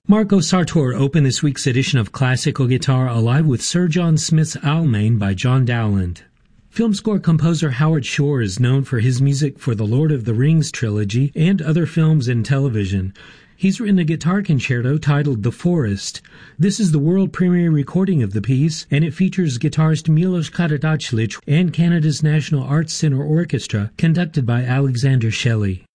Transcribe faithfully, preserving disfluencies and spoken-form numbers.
Marco Sartor opened this week's edition of Classical Guitar Alive with Sir John Smith's Almain by John Dowland. Film score composer Howard Shore is known for his music for the Lord of the Rings trilogy and other films and television. He's written a guitar concerto titled The Forest. This is the world premiere recording of the piece, and it features guitarist Milos Karadzic and Canada's National Arts Centre Orchestra, conducted by Alexander Shelley.